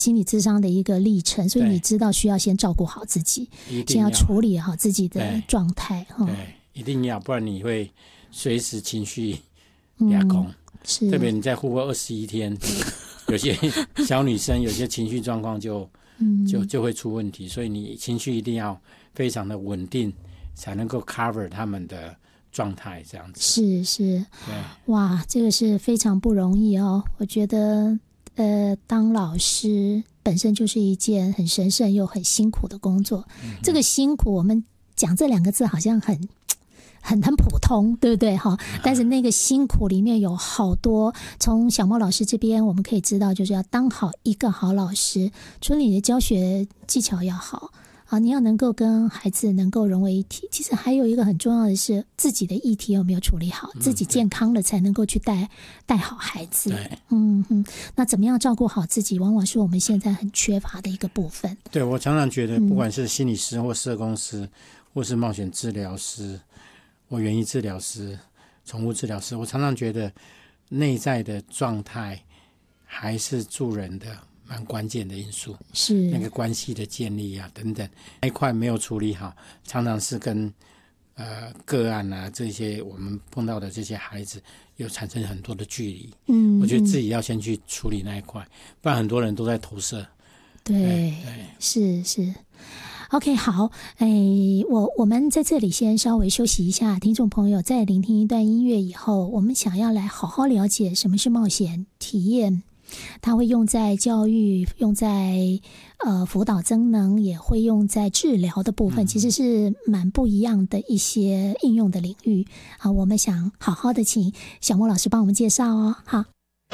心理咨商的一个历程，所以你知道需要先照顾好自己，先要处理好自己的状态。 对，一定要，不然你会随时情绪压空。特别你在户外21天，有些小女生有些情绪状况就会出问题，所以你情绪一定要非常的稳定，才能够 cover 他们的状态，这样子。 是，哇，这个是非常不容易哦。我觉得当老师本身就是一件很神圣又很辛苦的工作。这个辛苦，我们讲这2个字好像很普通，对不对哈？但是那个辛苦里面有好多，从小莫老师这边我们可以知道，就是要当好一个好老师，除了你的教学技巧要好啊，你要能够跟孩子能够融为一体。其实还有一个很重要的是，自己的议题有没有处理好，自己健康了才能够去带好孩子。那怎么样照顾好自己，往往是我们现在很缺乏的一个部分。 对，我常常觉得，不管是心理师或社工师，或是冒险治疗师，或园艺治疗师、宠物治疗师，我常常觉得内在的状态还是助人的蛮关键的因素， 是那个关系的建立啊等等，那一块没有处理好，常常是跟个案啊这些我们碰到的这些孩子有产生很多的距离。我觉得自己要先去处理那一块，不然很多人都在投射。 对，是。OK， 好，我们在这里先稍微休息一下，听众朋友在聆听一段音乐以后，我们想要来好好了解什么是冒险体验，它会用在教育，用在辅导增能，也会用在治疗的部分，其实是蛮不一样的一些应用的领域啊。我们想好好的请小莫老师帮我们介绍哦。好。